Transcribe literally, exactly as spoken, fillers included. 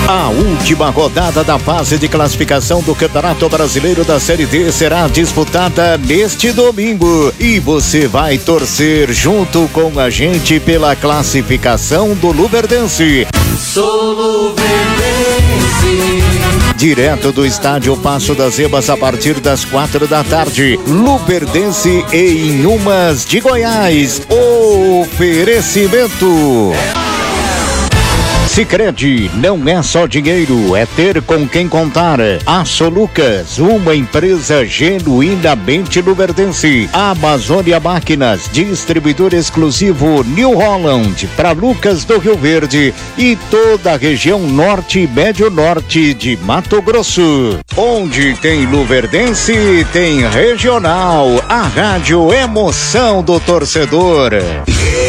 A última rodada da fase de classificação do Campeonato Brasileiro da Série D será disputada neste domingo e você vai torcer junto com a gente pela classificação do Luverdense. Sou Luverdense. Direto do estádio Passo das Ebas a partir das quatro da tarde. Luverdense e Inhumas de Goiás. Oferecimento. Sicredi, não é só dinheiro, é ter com quem contar. Aço Lucas, uma empresa genuinamente luverdense. Amazônia Máquinas, distribuidor exclusivo New Holland para Lucas do Rio Verde e toda a região norte e médio norte de Mato Grosso. Onde tem luverdense, tem regional. A rádio emoção do torcedor.